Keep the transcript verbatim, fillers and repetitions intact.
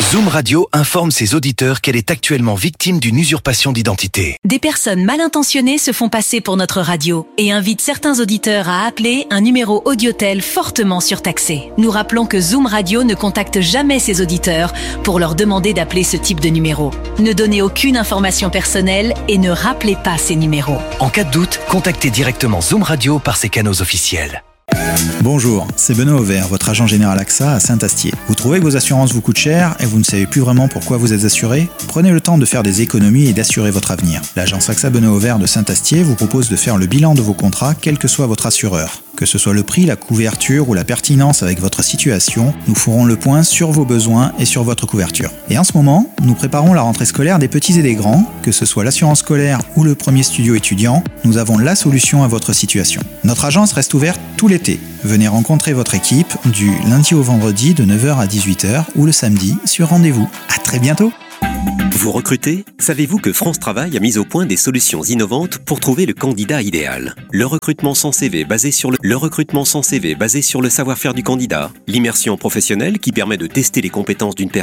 Zoom Radio informe ses auditeurs qu'elle est actuellement victime d'une usurpation d'identité. Des personnes mal intentionnées se font passer pour notre radio et invitent certains auditeurs à appeler un numéro audiotel fortement surtaxé. Nous rappelons que Zoom Radio ne contacte jamais ses auditeurs pour leur demander d'appeler ce type de numéro. Ne donnez aucune information personnelle et ne rappelez pas ces numéros. En cas de doute, contactez directement Zoom Radio par ses canaux officiels. Bonjour, c'est Benoît Auvert, votre agent général A X A à Saint-Astier. Vous trouvez que vos assurances vous coûtent cher et vous ne savez plus vraiment pourquoi vous êtes assuré ? Prenez le temps de faire des économies et d'assurer votre avenir. L'agence A X A Benoît Auvert de Saint-Astier vous propose de faire le bilan de vos contrats, quel que soit votre assureur. Que ce soit le prix, la couverture ou la pertinence avec votre situation, nous ferons le point sur vos besoins et sur votre couverture. Et en ce moment, nous préparons la rentrée scolaire des petits et des grands, que ce soit l'assurance scolaire ou le premier studio étudiant, nous avons la solution à votre situation. Notre agence reste ouverte tout l'été. Venez rencontrer votre équipe du lundi au vendredi de neuf heures à dix-huit heures ou le samedi sur rendez-vous. À très bientôt. Vous recrutez ? Savez-vous que France Travail a mis au point des solutions innovantes pour trouver le candidat idéal ? Le recrutement sans C V basé sur le, le recrutement sans C V basé sur le savoir-faire du candidat, l'immersion professionnelle qui permet de tester les compétences d'une personne